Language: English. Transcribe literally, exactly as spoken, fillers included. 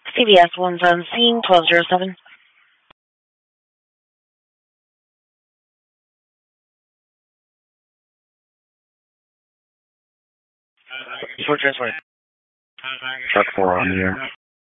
C B S one's on scene, twelve zero seven. Short transport. Truck four on the air.